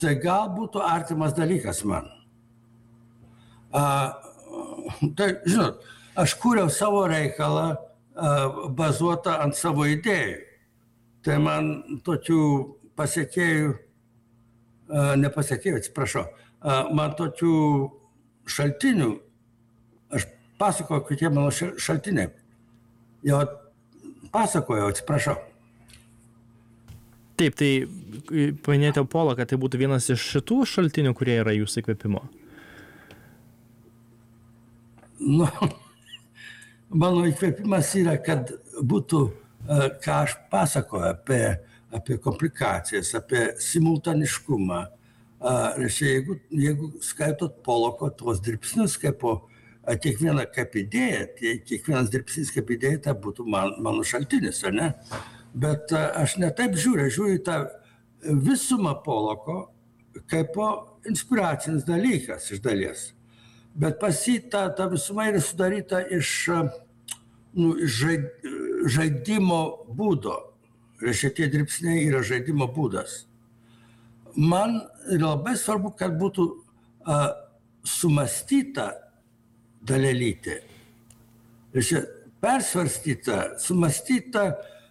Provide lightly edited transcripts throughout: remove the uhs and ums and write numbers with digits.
tai gal būtų artimas dalykas man. Tai, žinot, aš kūriau savo reikalą bazuotą ant savo idėjų. Tai man tokių pasiekėjų, atsiprašau, man tokių šaltinių, aš pasakoju, kokie mano šaltiniai. Jau pasakojau, atsiprašau. Taip, tai paminėjote Polą, kad tai būtų vienas iš šitų šaltinių, kurie yra jūsų įkvėpimo. Nu, mano įkvėpimas yra, kad būtų, ką aš pasakoju apie komplikacijas, apie simultaniškumą. Jeigu skaitot Poloko tuos dirbsnius kiekvieną kaip idėją, kiekvienas dirbsnis kaip idėja, tai būtų mano šaltinis, ar ne? Bet aš ne taip žiūriu į tą visumą Poloko kaip inspiracinis dalykas iš dalies. Bet pas jį ta visuma yra sudaryta iš žaidimo būdo. Reiškia, tie dirbsniai yra žaidimo būdas. Man yra labai svarbu, kad būtų sumąstyta dalelytė. Reiškia, persvarstyta, sumąstyta,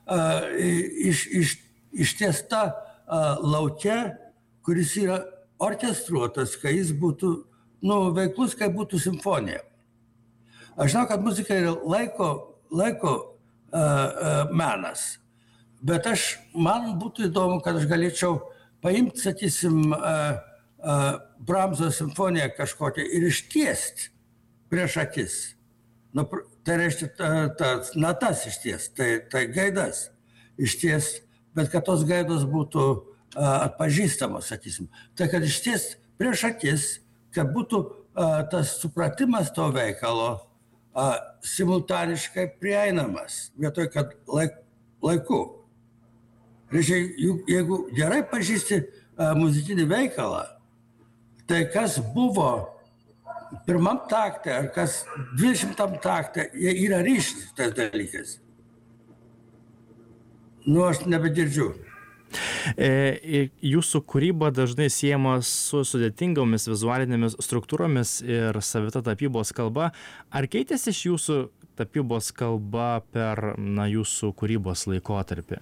ištiesta lauke, kuris yra orkestruotas, kai jis būtų veiklus, kai būtų simfonija. Aš žinau, kad muzika yra laiko menas, bet man būtų įdomu, kad aš galėčiau paimti, sakysim, Bramso simfoniją kažkokią ir ištiesti prieš akis. Tai reiškia tas natas išties, tai gaidas išties, bet kad tos gaidos būtų atpažįstamos, sakysim. Tai kad išties prieš akis, kad būtų tas supratimas to veikalo simultaniškai prieinamas, vietoj kad laiku. Reiškia, jeigu gerai pažįsti muzikinį veikalą, tai kas buvo pirmam takte ar kas 20 takte, jie yra ryšys tas dalykas. Aš nebegirdžiu. Jūsų kūryba dažnai siejama su sudėtingomis vizualinėmis struktūromis ir savita tapybos kalba. Ar keitėsi iš jūsų tapybos kalba per jūsų kūrybos laikotarpį?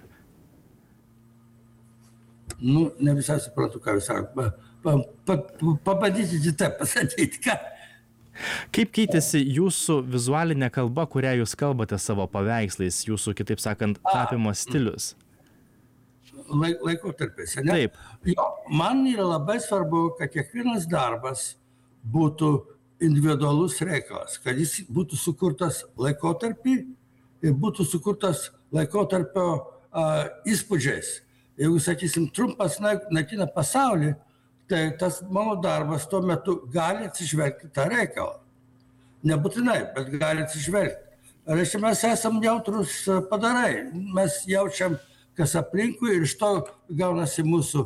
Ne visai suprantu, ką jūs sakote. Pabandykite taip pasakyti, ką. Kaip keitėsi jūsų vizualinė kalba, kurią jūs kalbate savo paveikslais, jūsų, kitaip sakant, tapymo stilius? Laikotarpis, ne? Taip. Man yra labai svarbu, kad kiekvienas darbas būtų individualus reikalas, kad jis būtų sukurtas laikotarpį ir būtų sukurtas laikotarpio įspūdžiais. Jeigu, sakysim, trumpas naikina pasaulį, tai tas mano darbas tuo metu gali atsižvelgti tą reikalą. Nebūtinai, bet gali atsižvelgti. Reiškia, mes esam jautrus padarai. Mes jaučiam, kas aplinkui ir iš to gaunasi mūsų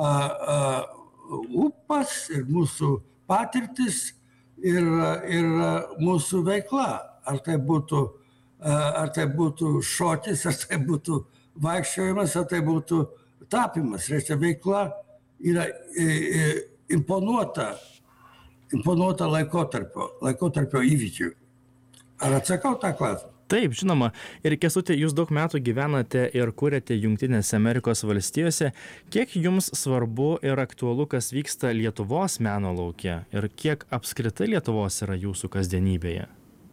ūpas ir mūsų patirtis ir mūsų veikla. Ar tai būtų šokis, ar tai būtų vaikščiojimas, ar tai būtų tapymas. Reiškia, veikla yra imponuota laikotarpio įvykių. Ar atsakau tą klausimą? Taip, žinoma. Ir Kęstuti, jūs daug metų gyvenate ir kuriate Jungtinėse Amerikos valstijose. Kiek jums svarbu ir aktualu, kas vyksta Lietuvos meno lauke? Ir kiek apskritai Lietuvos yra jūsų kasdienybėje?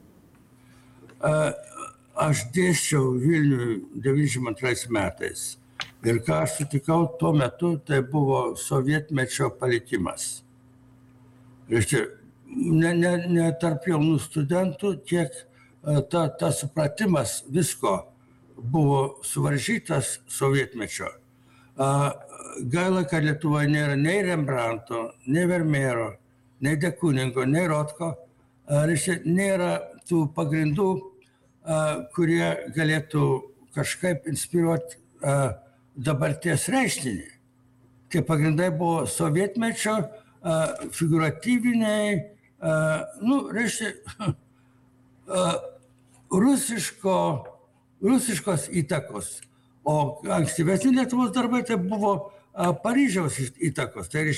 Aš dėsčiau Vilniui 92 metais. Ir ką aš sutikau tuo metu, tai buvo sovietmečio palikimas. Reiškia, ne tarp jaunų studentų, kiek ta supratimas visko buvo suvaržytas sovietmečio. Gaila, kad Lietuvoje nėra nei Rembrandto, nei Vermeero, nei de Kooningo, nei Rothko. Reiškia, nėra tų pagrindų, kurie galėtų kažkaip inspiruoti dabarties reiškinį. Tie pagrindai buvo sovietmečio, figuratyviniai, reiškia, rusiškos įtakos. O ankstyvesni Lietuvos darbai tai buvo Paryžiaus įtakos. Tai